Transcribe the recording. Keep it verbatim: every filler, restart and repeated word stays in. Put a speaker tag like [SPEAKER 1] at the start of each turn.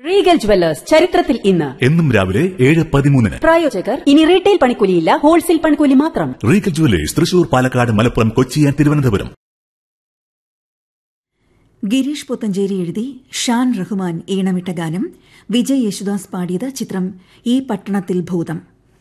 [SPEAKER 1] Regal jewellers ചരിത്രത്തിൽ ഇന്ന്
[SPEAKER 2] എന്നും രാവിലെ ഏഴ് പതിമൂന്നിന്.
[SPEAKER 1] പ്രായോജകർ ഇനി റീറ്റെയിൽ പണിക്കൂലിയില്ല, ഹോൾസെയിൽ പണിക്കൂലി മാത്രം.
[SPEAKER 2] Regal jewellers Thrissur, Palakkad, Malappuram, Kochi and Thiruvananthapuram.
[SPEAKER 3] Girish Puthenchery എഴുതി ഷാൻ റഹ്മാൻ ഈണമിട്ട ഗാനം വിജയ് യേശുദാസ് പാടിയത്. ചിത്രം ഈ പട്ടണത്തിൽ ഭൂതം.